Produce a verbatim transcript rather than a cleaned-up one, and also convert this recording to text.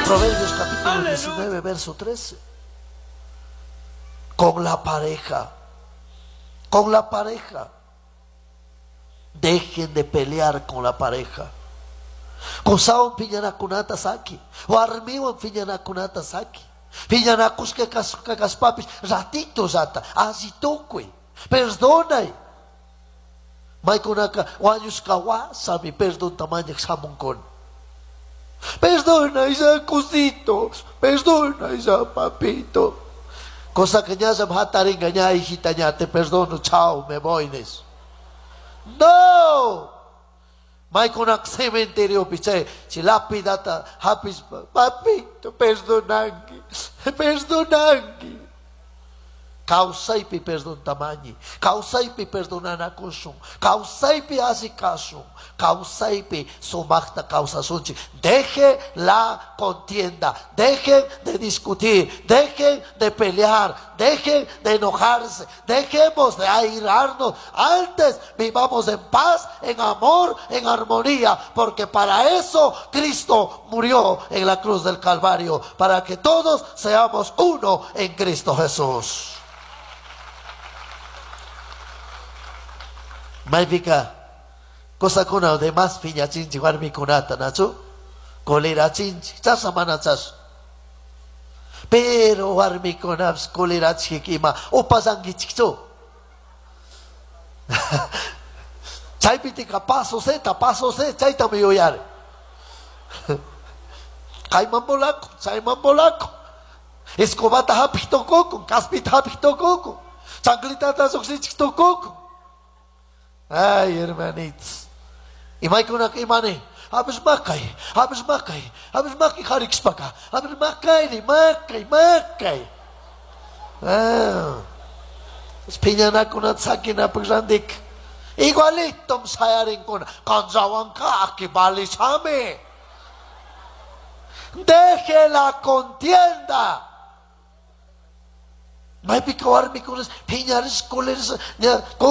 Proverbios capítulo diecinueve, verso trece. Con la pareja, con la pareja. Dejen de pelear con la pareja. Kosaon piñanakunata saki, o armiwan piñanakunata saki. Piñanakus que kaspapis, ratito zata, azitokui, perdonai. Maikunaka, wanyus kawa, sabi, perdon tamaña xamunkon. Perdona isa cosito, perdona isa papito. Cosa que ya se hataringa ya hijita ya te perdono, chao, me voy. No. Mai con un cementerio piche, si lapidata, hapis, papito, perdonangi, perdonangi. Causaipi perdon tamañi, causaipi perdonana kusum, causaipi asikasun, causaipi sumakta causa sunchi. Deje la contienda, dejen de discutir, dejen de pelear, dejen de enojarse, dejemos de airarnos. Antes vivamos en paz, en amor, en armonía, porque para eso Cristo murió en la cruz del Calvario, para que todos seamos uno en Cristo Jesús. Maipika, cosa kuna de más piña chinchi warmi kunata nacho, colera chinchi, chasa mana chas. Pero warmi kunaps colera chikima, o pasangi chicho. Chaypitika paso se, paso se, chayta me yoyare. Kaiman bolako, chayman bolako. Escobata hapito coco, caspita hapito coco, changlita tazoxito coco. Ay, hermanitos. Y mai kuna que imane, habes makai, habes makai, habes makai harix paka, habes makai ni makai, makai. Ah, es piñana kuna sakina pagrandik. Igualito sayarin kuna, kanjawan ka que vale chame. Deje la contienda. Mai picawar mi kunas, piñares coleres,